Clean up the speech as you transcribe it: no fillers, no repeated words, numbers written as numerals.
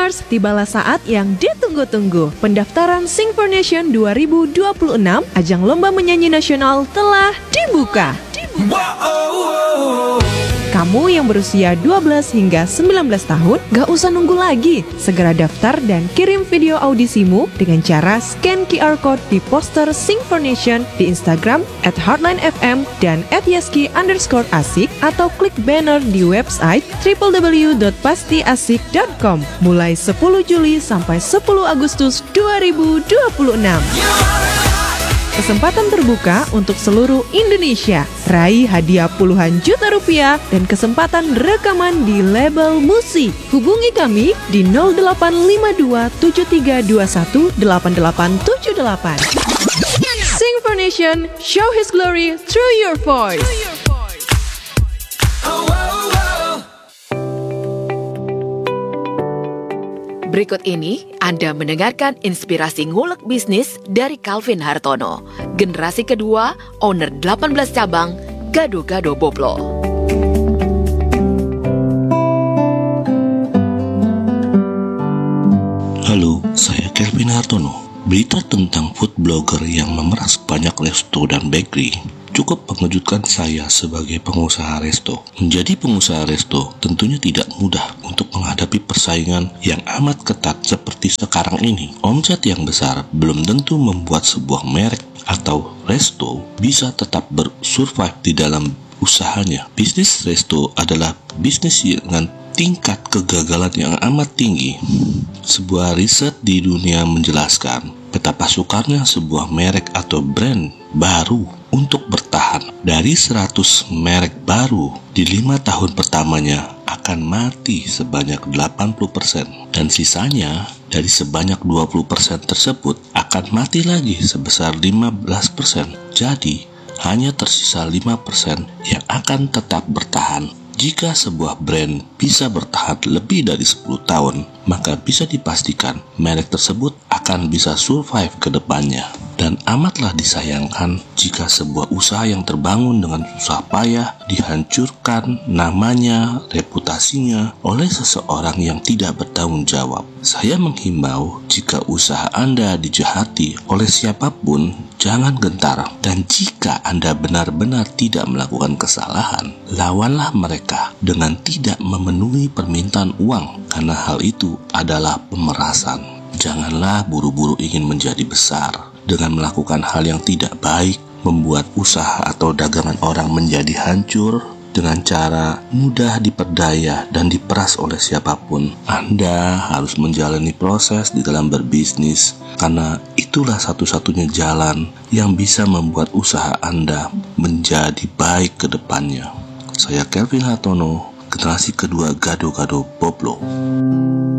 Singers, tibalah saat yang ditunggu-tunggu. Pendaftaran Sing for Nation 2026, ajang lomba menyanyi nasional telah dibuka. Kamu yang berusia 12 hingga 19 tahun, gak usah nunggu lagi. Segera daftar dan kirim video audisimu dengan cara scan QR Code di poster Sing for Nation di Instagram @heartlinefm dan @yeski_asik atau klik banner di website www.pastiasik.com mulai 10 Juli sampai 10 Agustus 2026. Kesempatan terbuka untuk seluruh Indonesia. Raih hadiah puluhan juta rupiah dan kesempatan rekaman di label musik. Hubungi kami di 0852 7321 8878. Sing for Nation, show his glory through your voice. Berikut ini Anda mendengarkan inspirasi ngulek bisnis dari Calvin Hartono, generasi kedua, owner 18 cabang, Gado-Gado Boblo. Halo, saya Calvin Hartono. Berita tentang food blogger yang memeras banyak resto dan bakery cukup mengejutkan saya sebagai pengusaha resto. Menjadi pengusaha resto tentunya tidak mudah untuk menghadapi persaingan yang amat ketat seperti sekarang ini. Omset yang besar belum tentu membuat sebuah merek atau resto bisa tetap bersurvive di dalam usahanya. Bisnis resto adalah bisnis dengan tingkat kegagalan yang amat tinggi. Sebuah riset di dunia menjelaskan betapa sukarnya sebuah merek atau brand baru untuk bertahan. Dari 100 merek baru di 5 tahun pertamanya akan mati sebanyak 80%, dan sisanya dari sebanyak 20% tersebut akan mati lagi sebesar 15%. Jadi hanya tersisa 5% yang akan tetap bertahan. Jika sebuah brand bisa bertahan lebih dari 10 tahun, maka bisa dipastikan merek tersebut akan bisa survive ke depannya. Dan amatlah disayangkan jika sebuah usaha yang terbangun dengan susah payah dihancurkan namanya, reputasinya oleh seseorang yang tidak bertanggung jawab. Saya menghimbau jika usaha Anda dijahati oleh siapapun, jangan gentar. Dan jika Anda benar-benar tidak melakukan kesalahan, lawanlah mereka dengan tidak memenuhi permintaan uang, karena hal itu adalah pemerasan. Janganlah buru-buru ingin menjadi besar dengan melakukan hal yang tidak baik, membuat usaha atau dagangan orang menjadi hancur dengan cara mudah diperdaya dan diperas oleh siapapun. Anda harus menjalani proses di dalam berbisnis, karena itulah satu-satunya jalan yang bisa membuat usaha Anda menjadi baik ke depannya. Saya Calvin Hartono, generasi kedua Gado-Gado Boblo.